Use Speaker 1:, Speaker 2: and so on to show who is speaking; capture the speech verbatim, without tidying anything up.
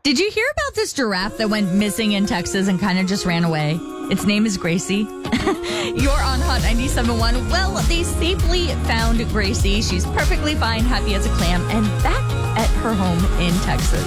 Speaker 1: Did you hear about this giraffe that went missing in Texas and kind of just ran away? Its name is Gracie. You're on Hot ninety-seven point one. Well, they safely found Gracie. She's perfectly fine, happy as a clam, and back at her home in Texas.